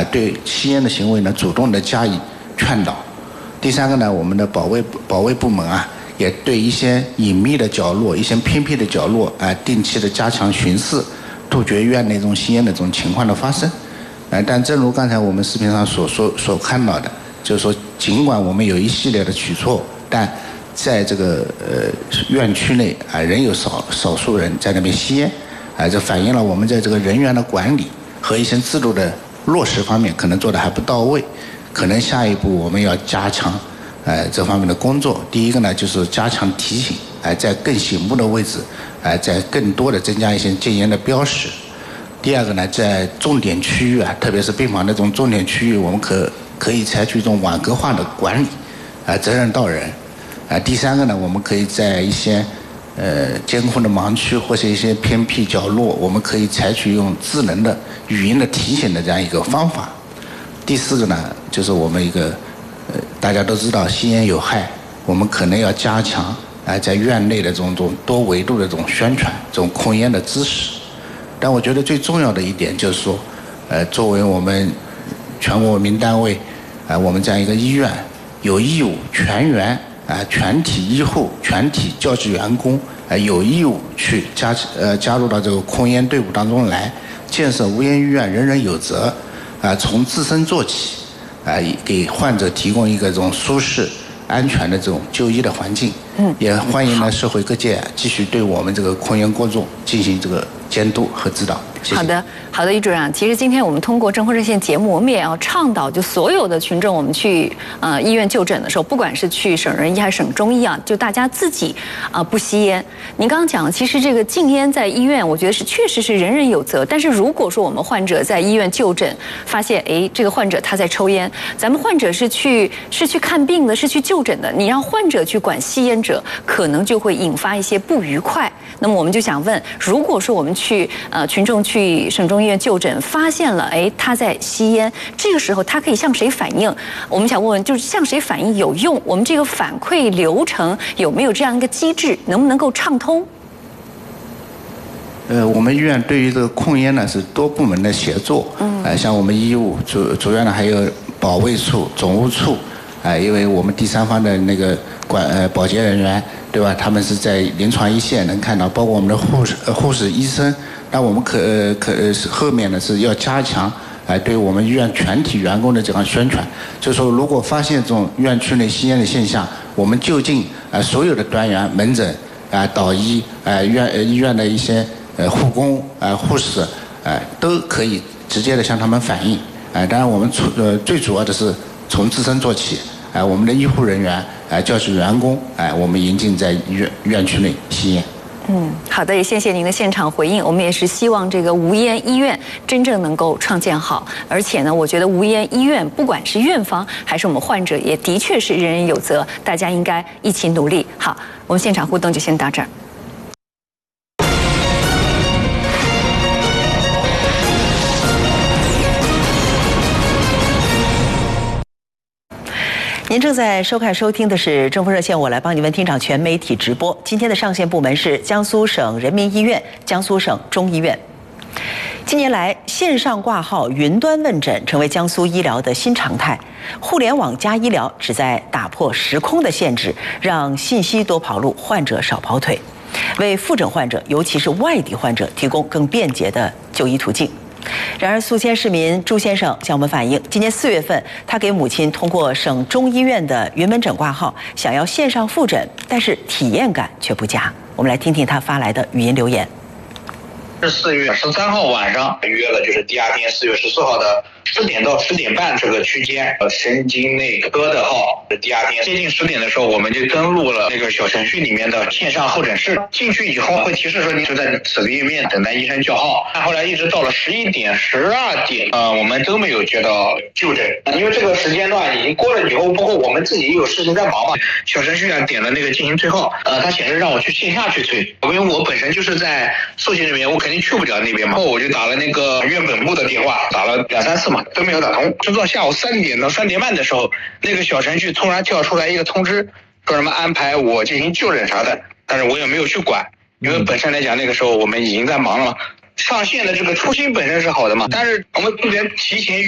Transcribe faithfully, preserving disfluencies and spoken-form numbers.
呃，对吸烟的行为呢主动的加以劝导。第三个呢，我们的保卫保卫部门啊，也对一些隐秘的角落、一些偏僻的角落啊、呃，定期的加强巡视，杜绝院内这种吸烟的这种情况的发生。呃，但正如刚才我们视频上所说所看到的，就是说，尽管我们有一系列的举措，但在这个呃院区内啊、呃，仍有少少数人在那边吸烟，啊、呃，这反映了我们在这个人员的管理和一些制度的落实方面可能做得还不到位，可能下一步我们要加强呃这方面的工作。第一个呢，就是加强提醒，哎、呃，在更醒目的位置，哎、呃，在更多的增加一些戒烟的标识。第二个呢，在重点区域啊，特别是病房的这种重点区域，我们可可以采取一种网格化的管理，啊、呃，责任到人。啊、呃，第三个呢，我们可以在一些呃监控的盲区或是一些偏僻角落，我们可以采取用智能的语音的提醒的这样一个方法。第四个呢，就是我们一个呃大家都知道吸烟有害，我们可能要加强啊、呃、在院内的这种这种多维度的这种宣传，这种控烟的知识。但我觉得最重要的一点就是说，呃，作为我们全国文明单位，啊、呃，我们这样一个医院，有义务全员啊、呃，全体医护、全体教职员工，啊、呃，有义务去加呃加入到这个控烟队伍当中来，建设无烟医院，人人有责，啊、呃，从自身做起，啊、呃，给患者提供一个这种舒适、安全的这种就医的环境。嗯，也欢迎呢社会各界继续对我们这个控烟工作进行这个监督和指导。谢谢。 好的，好的，于主任。其实今天我们通过政风热线节目，我们也要倡导，就所有的群众，我们去呃医院就诊的时候，不管是去省人医还是省中医啊，就大家自己啊、呃、不吸烟。您刚刚讲，其实这个禁烟在医院，我觉得是确实是人人有责。但是如果说我们患者在医院就诊，发现哎这个患者他在抽烟，咱们患者是去是去看病的，是去就诊的，你让患者去管吸烟者，可能就会引发一些不愉快。那么我们就想问，如果说我们去呃群众去省中医院就诊，发现了哎他在吸烟，这个时候他可以向谁反映？我们想问问，就是向谁反映有用？我们这个反馈流程有没有这样一个机制，能不能够畅通？ 呃，我们医院对于这个控烟呢是多部门的协作，嗯，呃，像我们医务主主院呢还有保卫处、总务处，啊、呃，因为我们第三方的那个管呃保洁人员，对吧？他们是在临床一线能看到，包括我们的护士、呃、护士、医生。那我们可呃可呃后面呢是要加强啊、呃，对我们医院全体员工的这样宣传。就是说，如果发现这种院区内吸烟的现象，我们就近啊、呃、所有的专员、门诊啊、呃、导医啊、呃、院呃医院的一些呃护工啊、呃、护士啊、呃、都可以直接的向他们反映。啊、呃，当然我们出呃最主要的是从自身做起。啊、呃，我们的医护人员啊、呃、教职员工啊、呃，我们严禁在院院区内吸烟。 嗯，好的，也谢谢您的现场回应。我们也是希望这个无烟医院真正能够创建好，而且呢，我觉得无烟医院不管是院方还是我们患者，也的确是人人有责，大家应该一起努力。好，我们现场互动就先到这儿。您正在收看收听的是政风热线，我来帮你问厅长全媒体直播。今天的上线部门是江苏省人民医院、江苏省中医院。近年来，线上挂号、云端问诊成为江苏医疗的新常态。互联网加医疗旨在打破时空的限制，让信息多跑路，患者少跑腿，为复诊患者，尤其是外地患者提供更便捷的就医途径。然而，宿迁市民朱先生向我们反映，今年四月份，他给母亲通过省中医院的云门诊挂号，想要线上复诊，但是体验感却不佳。我们来听听他发来的语音留言。 是四月十三号晚上约了，就是第二天四月十四号的十点到十点半这个区间，呃，神经内科的号。第二天接近十点的时候，我们就登录了那个小程序里面的线上候诊室。进去以后会提示说您就在此个页面等待医生叫号。后来一直到了十一点、十二点，呃，我们都没有接到就诊，因为这个时间段已经过了以后，包括我们自己也有事情在忙嘛。小程序上点了那个进行催号，呃，它显示让我去线下去催，因为我本身就是在宿迁那边，我肯定去不了那边嘛。后我就打了那个院本部的电话，打了两三次嘛，都没有打通。直到下午三点到三点半的时候，那个小程序突然跳出来一个通知，说什么安排我进行就诊啥的，但是我也没有去管，因为本身来讲那个时候我们已经在忙了。上线的这个初心本身是好的嘛，但是我们不能提前